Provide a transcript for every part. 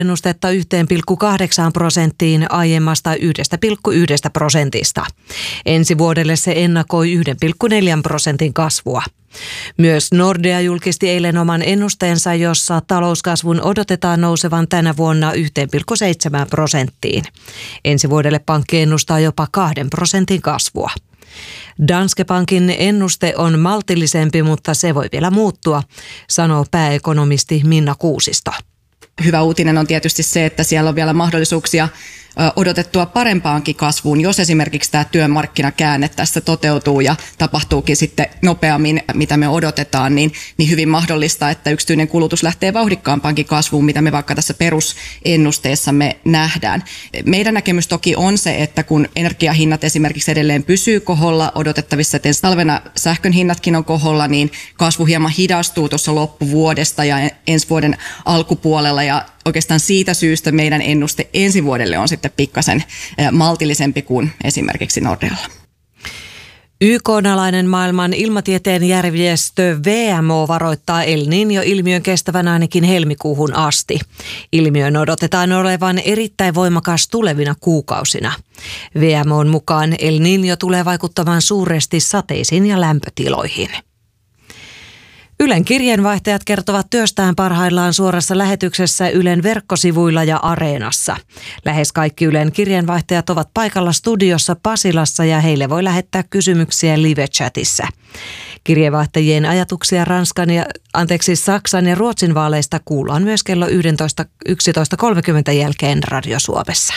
ennustetta 1,8% aiemmasta 1,1%. Ensi vuodelle se ennakoi 1,4% kasvua. Myös Nordea julkisti eilen oman ennusteensa, jossa talouskasvun odotetaan nousevan tänä vuonna 1,7%. Ensi vuodelle pankki ennustaa jopa 2% kasvua. Danske Bankin ennuste on maltillisempi, mutta se voi vielä muuttua, sanoo pääekonomisti Minna Kuusisto. Hyvä uutinen on tietysti se, että siellä on vielä mahdollisuuksia odotettua parempaankin kasvuun, jos esimerkiksi tämä työmarkkinakäänne tässä toteutuu ja tapahtuukin sitten nopeammin, mitä me odotetaan, niin hyvin mahdollista, että yksityinen kulutus lähtee vauhdikkaampaankin kasvuun, mitä me vaikka tässä perusennusteessamme nähdään. Meidän näkemys toki on se, että kun energiahinnat esimerkiksi edelleen pysyy koholla, odotettavissa, että talvena sähkön hinnatkin on koholla, niin kasvu hieman hidastuu tuossa loppuvuodesta ja ensi vuoden alkupuolella, ja oikeastaan siitä syystä meidän ennuste ensi vuodelle on sitten pikkasen maltillisempi kuin esimerkiksi Nordealla. YK-alainen maailman ilmatieteen järjestö WMO varoittaa El Niño-ilmiön kestävän ainakin helmikuuhun asti. Ilmiön odotetaan olevan erittäin voimakas tulevina kuukausina. WMOn mukaan El Niño tulee vaikuttamaan suuresti sateisiin ja lämpötiloihin. Ylen kirjeenvaihtajat kertovat työstään parhaillaan suorassa lähetyksessä Ylen verkkosivuilla ja Areenassa. Lähes kaikki Ylen kirjeenvaihtajat ovat paikalla studiossa Pasilassa ja heille voi lähettää kysymyksiä live-chatissa. Kirjeenvaihtajien ajatuksia Saksan ja Ruotsin vaaleista kuullaan myös kello 11.30 jälkeen Radio Suomessa.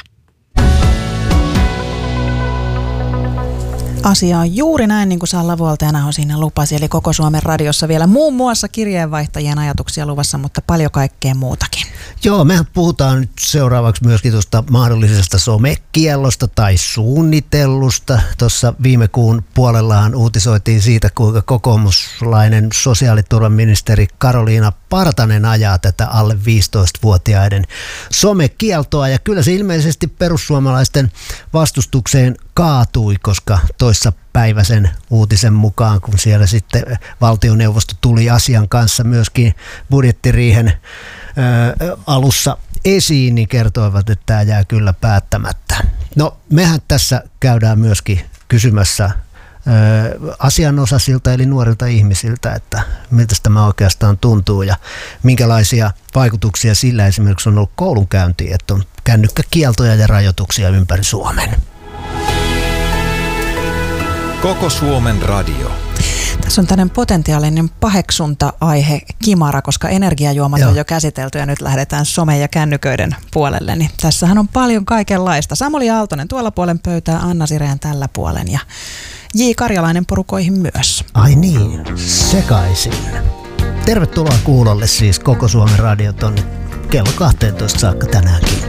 Asia on juuri näin, niin kuin Salla Vuoltajana on siinä lupasi, eli koko Suomen radiossa vielä muun muassa kirjeenvaihtajien ajatuksia luvassa, mutta paljon kaikkea muutakin. Joo, mehän puhutaan nyt seuraavaksi myöskin tuosta mahdollisesta somekiellosta tai suunnitellusta. Tuossa viime kuun puolellahan uutisoitiin siitä, kuinka kokoomuslainen sosiaaliturvaministeri Karoliina Partanen ajaa tätä alle 15-vuotiaiden somekieltoa. Ja kyllä se ilmeisesti perussuomalaisten vastustukseen kaatui, koska toissapäiväisen uutisen mukaan, kun siellä sitten valtioneuvosto tuli asian kanssa myöskin budjettiriihen alussa esiin, niin kertoivat, että tämä jää kyllä päättämättä. No, mehän tässä käydään myöskin kysymässä asianosaisilta eli nuorilta ihmisiltä, että miltä tämä oikeastaan tuntuu ja minkälaisia vaikutuksia sillä esimerkiksi on ollut koulunkäyntiin, että on kännykkäkieltoja ja rajoituksia ympäri Suomen. Koko Suomen radio. Tässä on tämmöinen potentiaalinen paheksunta-aihe kimara, koska energiajuomat on jo käsitelty ja nyt lähdetään some- ja kännyköiden puolelle. Niin tässähän on paljon kaikenlaista. Samuli Aaltonen tuolla puolen pöytää, Anna Sireen tällä puolen ja J. Karjalainen porukoihin myös. Ai niin, sekaisin. Tervetuloa kuulolle siis Koko Suomen radio tonne kello 12 saakka tänäänkin.